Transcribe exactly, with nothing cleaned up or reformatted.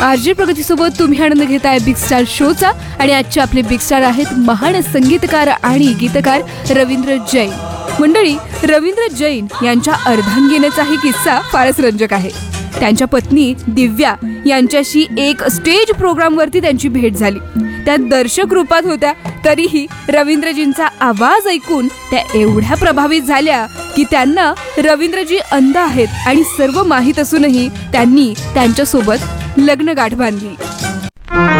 RJ प्रगतीसोबत तुम्ही आनंद घेताय big star शोचा. आणि आजचे आपले बिग स्टार आहेत महान संगीतकार आणि गीतकार रवींद्र जैन. मंडळी, रवींद्र जैन यांच्या अर्धांगिनीचाही किस्सा फारच रंजक आहे. त्यांच्या पत्नी दिव्या यांच्याशी एक स्टेज प्रोग्रामवरती त्यांची भेट झाली. त्या दर्शक रूपात होत्या, तरीही रवींद्रजींचा आवाज ऐकून त्या एवढ्या प्रभावित झाल्या की त्यांना रवींद्रजी अंध आहेत आणि सर्व माहीत असूनही त्यांनी त्यांच्यासोबत लग्नगाठ बांधली.